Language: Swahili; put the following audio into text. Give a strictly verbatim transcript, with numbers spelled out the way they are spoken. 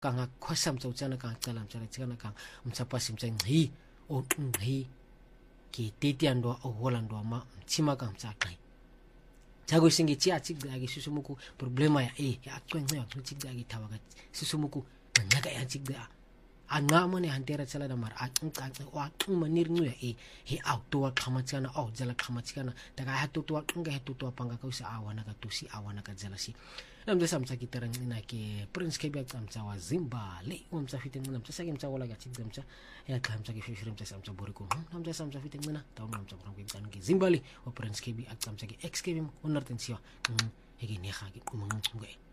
kanga kwasa mtsa utsana kanga tsala mtsa tsana kanga mtsa pasi mtsa ngi o ngi ki teti ando o holando ma mtsima kanga mtsa kai jago singi chia tsigda gi susumuku problema ya e ya twenye ya tsigda gi tawaga susumuku nyaga ya tsigda anga mone hantera tsala da mar atsa wa manir nu ya e he auto wa khamatsana au jala khamatsana daga hatu to nga hatu to panga ka usa awana ka tusi awana ka jala si namde samsa kitarang ina ke Prince K B amsa wa Zimbale umsa fitin namsa sagi msa wala ga tsigda msa ya khamsa ki fishrim msa samsa boriko namsa samsa fitin na taw namsa program ki kan ki Zimbale o Prince K B amsa ki X K B onar tensiwa hege ne khagi mungwe